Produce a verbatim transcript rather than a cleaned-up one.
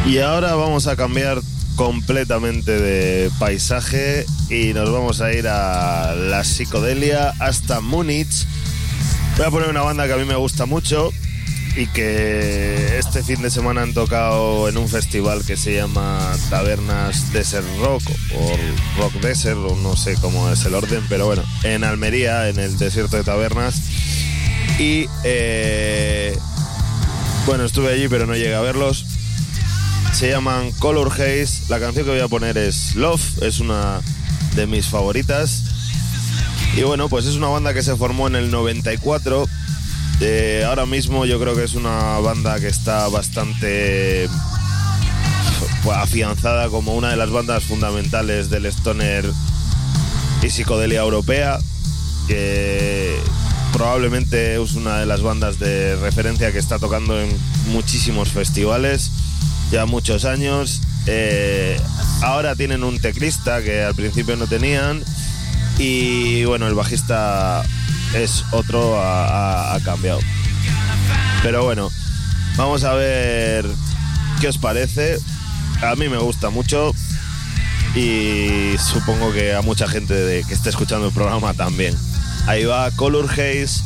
Y ahora vamos a cambiar completamente de paisaje y nos vamos a ir a la psicodelia hasta Múnich. Voy a poner una banda que a mí me gusta mucho y que este fin de semana han tocado en un festival que se llama Tabernas Desert Rock o Rock Desert, o no sé cómo es el orden, pero bueno, en Almería, en el desierto de Tabernas. Y eh, bueno, estuve allí pero no llegué a verlos. Se llaman Color Haze. La canción que voy a poner es Love, es una de mis favoritas. Y bueno, pues es una banda que se formó en el noventa y cuatro. Eh, ahora mismo yo creo que es una banda que está bastante pues, afianzada como una de las bandas fundamentales del stoner y psicodelia europea, que probablemente es una de las bandas de referencia que está tocando en muchísimos festivales ya muchos años. Eh, ahora tienen un teclista que al principio no tenían y bueno, el bajista es otro, ha, ha, ha cambiado. Pero bueno, vamos a ver qué os parece. A mí me gusta mucho y supongo que a mucha gente de, que esté escuchando el programa también. Ahí va Color Haze.